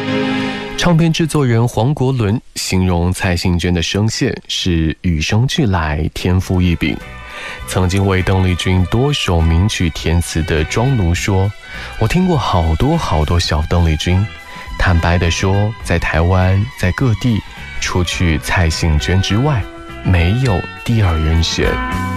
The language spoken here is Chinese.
唱片制作人黄国伦形容蔡幸娟的声线是与生俱来，天赋异禀。曾经为邓丽君多首名曲填词的庄奴说，我听过好多小邓丽君，坦白地说，在台湾在各地，除去蔡幸娟之外，没有第二人选。